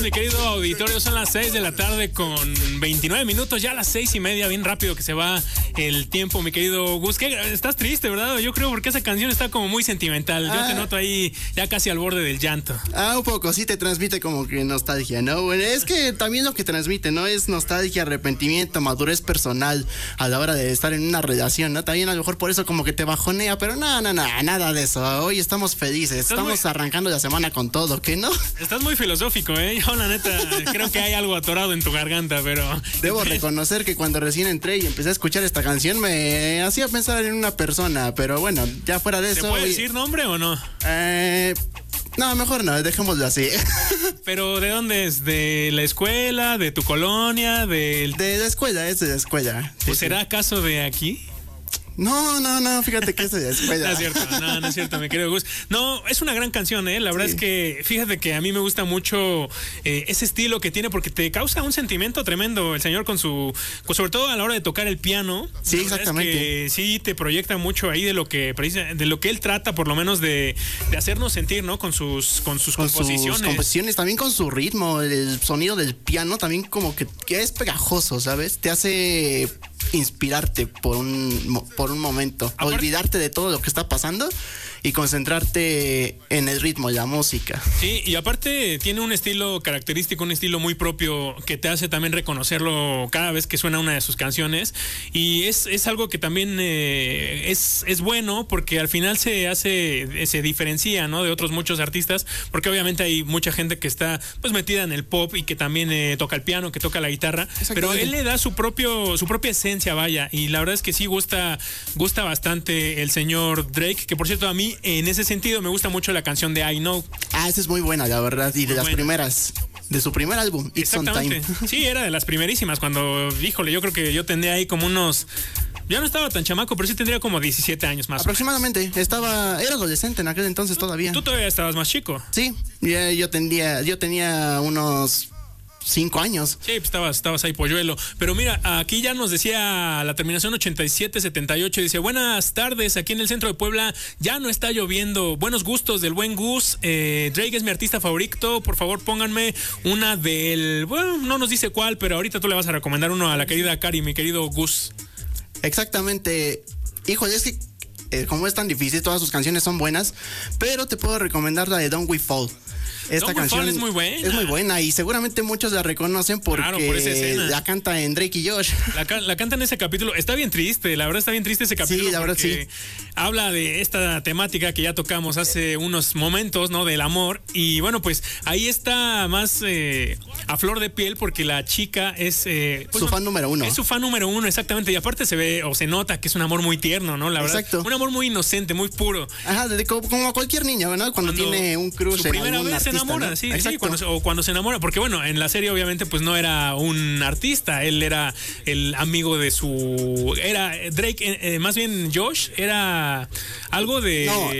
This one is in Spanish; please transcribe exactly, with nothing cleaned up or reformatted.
mi querido auditorio? Son las seis de la tarde con veintinueve minutos, ya a las seis y media, bien rápido que se va el tiempo, mi querido Gus. ¿Qué? Estás triste, ¿verdad? Yo creo porque esa canción está como muy sentimental. Ah. Yo te noto ahí ya casi al borde del llanto. Ah, un poco, sí te transmite como que nostalgia, ¿no? Bueno, es que también lo que transmite, ¿no? Es nostalgia, arrepentimiento, madurez personal a la hora de estar en una relación, ¿no? También a lo mejor por eso como que te bajonea, pero no, no, no, nada de eso. Hoy estamos felices, estamos muy... arrancando la semana con todo, ¿qué no? Estás muy filosófico, ¿eh? Yo, la neta, creo que hay algo atorado en tu garganta, pero... Debo reconocer que cuando recién entré y empecé a escuchar esta canción me hacía pensar en una persona, pero bueno, ya fuera de eso... ¿Se puede y... decir nombre o no? Eh... No, mejor no, dejémoslo así. ¿Pero de dónde es? ¿De la escuela? ¿De tu colonia? ¿Del... De la escuela, es de la escuela. ¿Pues será acaso de aquí? No, no, no, fíjate que eso ya es No es cierto, no, no es cierto, mi querido Gus. No, es una gran canción, ¿eh? La verdad sí. Es que, fíjate que a mí me gusta mucho eh, ese estilo que tiene porque te causa un sentimiento tremendo el señor con su... Con, sobre todo a la hora de tocar el piano. Sí, exactamente. Que sí te proyecta mucho ahí de lo que de lo que él trata, por lo menos de, de hacernos sentir, ¿no? Con sus, con sus con composiciones. Sus composiciones, también con su ritmo, el sonido del piano también como que, que es pegajoso, ¿sabes? Te hace... inspirarte por un por un momento, aparte, olvidarte de todo lo que está pasando y concentrarte en el ritmo, la música. Sí, y aparte tiene un estilo característico, un estilo muy propio que te hace también reconocerlo cada vez que suena una de sus canciones y es, es algo que también eh, es, es bueno porque al final se hace, se diferencia, ¿no? De otros muchos artistas, porque obviamente hay mucha gente que está pues metida en el pop y que también eh, toca el piano, que toca la guitarra, pero él le da su propio su propia esencia, vaya, y la verdad es que sí gusta gusta bastante el señor Drake, que por cierto a mí en ese sentido me gusta mucho la canción de I Know. Ah, esa es muy buena, la verdad, y de muy las buena. primeras, de su primer álbum, It's on Time. Sí, era de las primerísimas, cuando, híjole, yo creo que yo tendría ahí como unos... Ya no estaba tan chamaco, pero sí tendría como diecisiete años más. Aproximadamente, estaba, era adolescente en aquel entonces todavía. Tú todavía estabas más chico. Sí, yo, yo tenía, yo tenía unos... Cinco años. Sí, pues estabas, estabas ahí polluelo. Pero mira, aquí ya nos decía la terminación ochenta y siete setenta y ocho. Dice, buenas tardes, aquí en el centro de Puebla ya no está lloviendo. Buenos gustos del buen Gus. Eh, Drake es mi artista favorito. Por favor, pónganme una del... Bueno, no nos dice cuál, pero ahorita tú le vas a recomendar uno a la querida Cari, mi querido Gus. Exactamente. Híjole, es que eh, como es tan difícil, todas sus canciones son buenas, pero te puedo recomendar la de Don't We Fall. Esta Don't canción es muy buena. Es muy buena y seguramente muchos la reconocen porque claro, por esa escena. La canta en Drake y Josh. La, la canta en ese capítulo. Está bien triste, la verdad está bien triste ese capítulo. Sí, la verdad sí. Habla de esta temática que ya tocamos hace unos momentos, ¿no? Del amor. Y bueno, pues ahí está más eh, a flor de piel porque la chica es... Eh, pues, su fan número uno. Es su fan número uno, exactamente. Y aparte se ve o se nota que es un amor muy tierno, ¿no? La verdad. Exacto. Un amor muy inocente, muy puro. Ajá, de, como, como cualquier niño, ¿no? Cuando, cuando tiene un crush su en primera algún vez artista, se enamora, ¿no? sí, sí cuando, o cuando se enamora, porque bueno, en la serie obviamente pues no era un artista, él era el amigo de su, era Drake, eh, más bien Josh, era algo de... No,